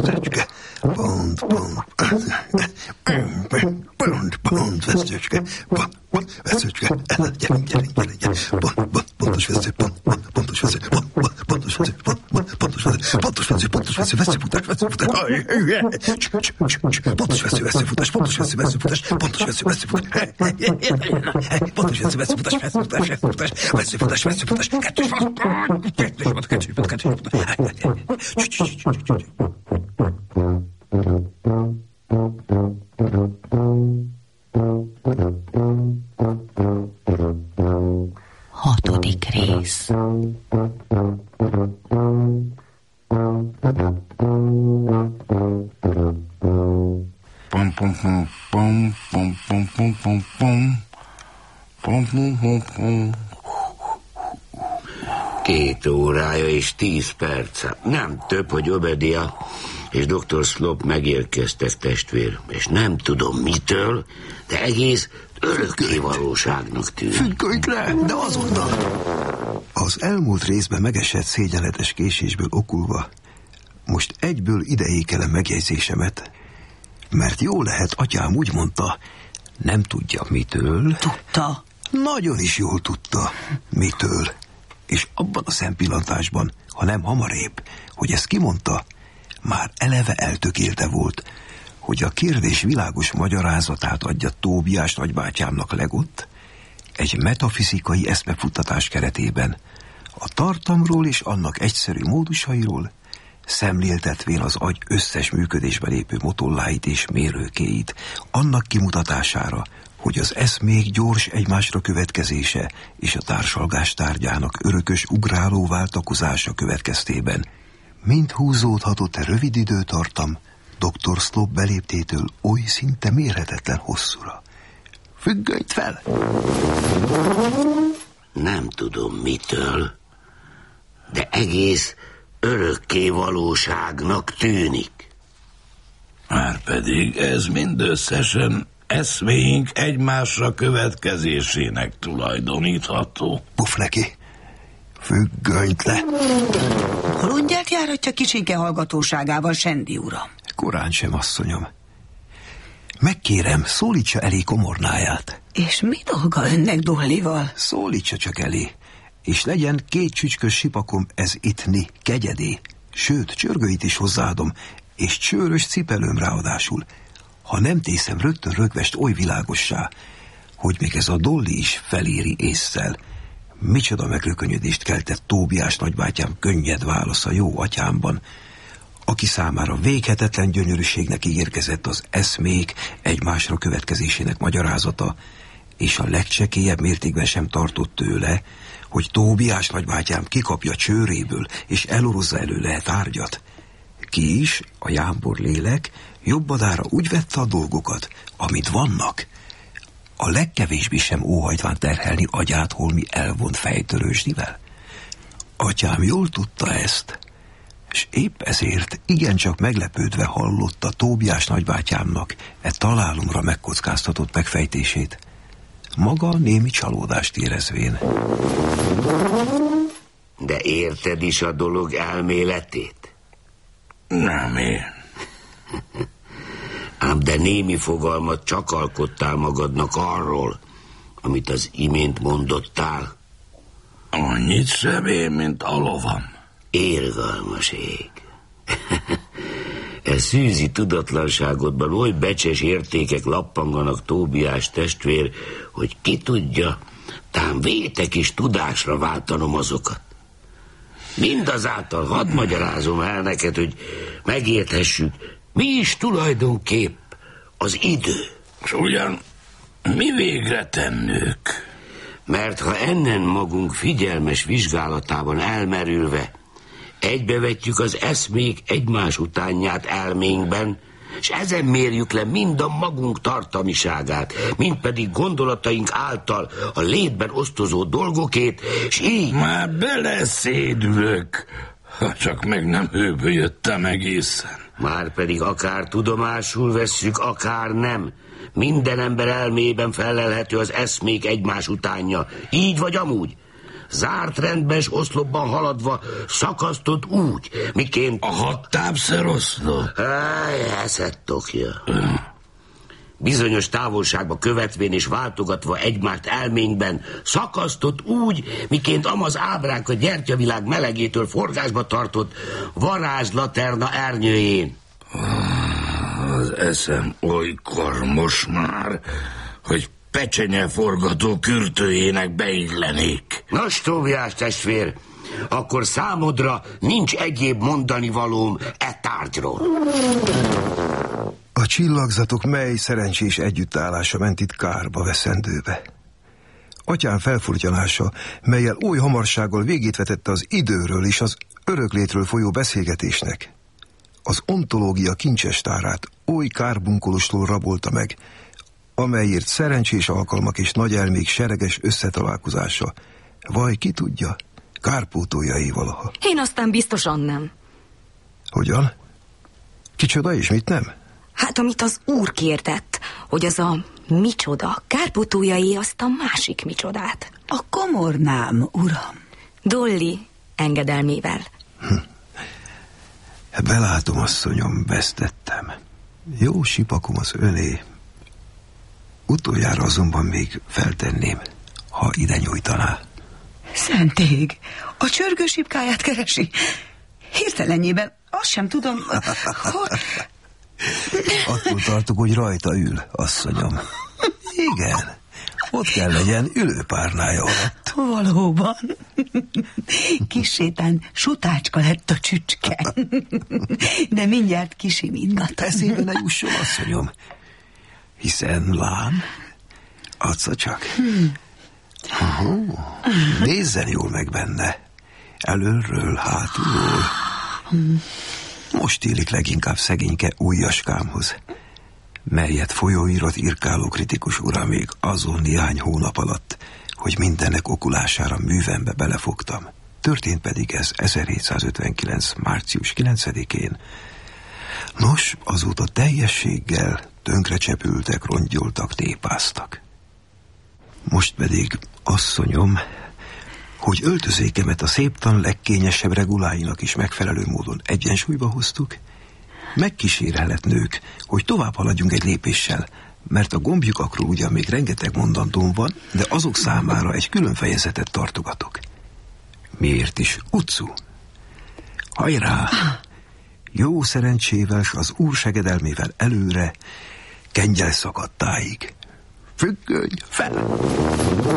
vesztőcske, pont, vesztőcske, vesztőcske, pontos vesztő, pontos vesztő, pontos vesztő, pontos vesztő, vesztőfutás, pontos vesztőfutás, pontos vesztőfutás, pontos vesztőfutás, kettős Hatodik rész. Két órája és 10 perce. Nem több, hogy Obedia és dr. Slop megérkeztek, testvér. És nem tudom mitől, de egész örökké valóságnak tűnik. Függölj le, de azonnal! Az elmúlt részben megesett szégyenletes késésből okulva, most egyből ideékelem megjegyzésemet, mert jó lehet, atyám úgy mondta, nem tudja mitől. Tudta. Nagyon is jól tudta, mitől. És abban a szempillantásban, ha nem hamarébb, hogy ezt kimondta, már eleve eltökélte volt, hogy a kérdés világos magyarázatát adja Tóbiás nagybátyámnak legott, egy metafizikai eszmefuttatás keretében, a tartamról és annak egyszerű módusairól, szemléltetvén az agy összes működésbe lépő motolláit és mérőkéit, annak kimutatására, hogy az eszmék gyors egymásra következése és a társalgás tárgyának örökös ugráló váltakozása következtében mind húzódhatott rövid időtartam dr. Slop beléptétől oly szinte mérhetetlen hosszúra. Függönyt fel! Nem tudom mitől, de egész örökké valóságnak tűnik. Márpedig ez mindösszesen eszméink egymásra következésének tulajdonítható. Puff neki! Függönyt le! Holundját járatja Kicsinke hallgatóságával, Sendi uram. Korán sem, asszonyom. Megkérem, szólítsa elé komornáját. És mi dolga önnek Dollival? Szólítsa csak elé, és legyen 2 csücskös sipakom ez ittni, kegyedé. Sőt, csörgőit is hozzáadom, és csőrös cipelőm ráadásul. Ha nem tészem rögtön rögvest oly világossá, hogy még ez a Dolly is feléri ésszel. Micsoda megrökönyödést keltett Tóbiás nagybátyám könnyed válasz a jó atyámban, aki számára véghetetlen gyönyörűségnek ígérkezett az eszmék egymásra következésének magyarázata, és a legcsekélyebb mértékben sem tartott tőle, hogy Tóbiás nagybátyám kikapja csőréből, és elorozza előle a tárgyat. Ki is, a jámbor lélek, jobbadára úgy vette a dolgokat, amit vannak, a legkevésbé sem óhajtván terhelni agyát holmi elvont fejtörősdivel. Atyám jól tudta ezt, és épp ezért igencsak meglepődve hallotta Tóbiás nagybátyámnak találomra megkockáztatott megfejtését, maga némi csalódást érezvén. De érted is a dolog elméletét? Nem én. Ám de némi fogalmat csak alkottál magadnak arról, amit az imént mondottál. Annyit sem én, mint a lovam. Érgalmas ég. E szűzi tudatlanságodban oly becses értékek lappanganak, Tóbiás testvér, hogy ki tudja, tám vétek is tudásra váltanom azokat. Mindazáltal hadd magyarázom el neked, hogy megérthessük, mi is tulajdonképp az idő. S ugyan mi végre tennők? Mert ha ennen magunk figyelmes vizsgálatában elmerülve egybevetjük az eszmék egymás utánját elménkben, és ezen mérjük le mind a magunk tartalmiságát, mind pedig gondolataink által a létben osztozó dolgokét, és így... Már beleszédülök, ha csak meg nem hőbölyöttem egészen. Márpedig akár tudomásul vesszük, akár nem, minden ember elmében felelhető az eszmék egymás utánja, így vagy amúgy. zárt rendben és oszlopban haladva szakasztott úgy, miként... A 6 tápszeroszlop? Eszettokja. Bizonyos távolságba követvén és váltogatva egymást elménkben szakasztott úgy, miként amaz ábrák a gyertyavilág melegétől forgásba tartott varázslaterna ernyőjén. Az eszem olykor most már, hogy pecsenyeforgató kürtőjének beillenék. Nos, Tóbiás testvér, akkor számodra nincs egyéb mondani valóm e tárgyról. A csillagzatok mely szerencsés együttállása ment itt kárba veszendőbe. Atyám felfurtyanása, mellyel oly hamarsággal végét vetette az időről és az öröklétről folyó beszélgetésnek. Az ontológia kincsestárát oly kárbunkolostól rabolta meg, amelyért szerencsés alkalmak és nagy elmék sereges összetalálkozása, vaj ki tudja, kárpótoljai valaha. Én aztán biztosan nem. Hogyan? Kicsoda és mit nem? Hát amit az úr kérdett, hogy az a micsoda, kárpótójai azt a másik micsodát. A komornám, uram. Dolly engedelmével. Belátom, asszonyom, vesztettem. Jó sipakom az öné. Utoljára azonban még feltenném, ha ide nyújtaná. Szentég, a csörgősipkáját keresi. Hirtelenjében azt sem tudom, hogy... Attól tartok, hogy rajta ül, asszonyom. Igen, ott kell legyen ülőpárnája alatt. Valóban. Kis sétán sutácska lett a csücske. De mindjárt kisimítgatom. Eszébe ne jusson, asszonyom. Hiszen lám, adsza csak. Nézzen jól meg benne. Előről, hátulról. Most illik leginkább szegényke ujjaskámhoz, melyet folyóirat irkáló kritikus ura még azon néhány hónap alatt, hogy mindennek okulására művembe belefogtam. Történt pedig ez 1759. március 9-én. Nos, azóta teljességgel tönkrecsepültek, rongyoltak, tépáztak. Most pedig, asszonyom, hogy öltözékemet a széptan legkényesebb reguláinak is megfelelő módon egyensúlyba hoztuk, megkísérelhet nők, hogy tovább haladjunk egy lépéssel, mert a gombjukakról ugyan még rengeteg mondandóm van, de azok számára egy külön fejezetet tartogatok. Miért is? Utcu! Hajrá! Jó szerencsével s az úr segedelmével előre, kengyel szakadtáig. Függöny fel!